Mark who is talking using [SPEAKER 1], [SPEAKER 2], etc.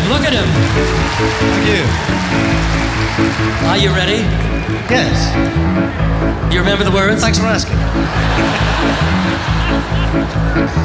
[SPEAKER 1] Look at him.
[SPEAKER 2] Thank you.
[SPEAKER 1] Are you ready?
[SPEAKER 2] Yes.
[SPEAKER 1] You remember the words?
[SPEAKER 2] Thanks for asking.